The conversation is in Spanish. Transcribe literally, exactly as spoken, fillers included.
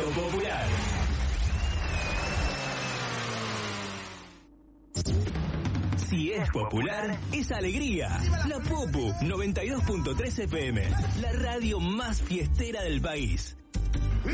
Popular. Si es popular, es alegría. La Popu noventa y dos punto tres F M, la radio más fiestera del país.